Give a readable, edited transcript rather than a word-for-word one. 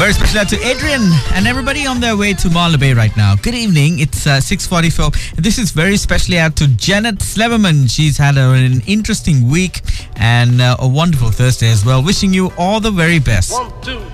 Very special out to Adrian and everybody on their way to Marla Bay right now. Good evening. It's 6:44. This is very specially out to Janet Sleverman. She's had an interesting week and a wonderful Thursday as well. Wishing you all the very best. 1, 2.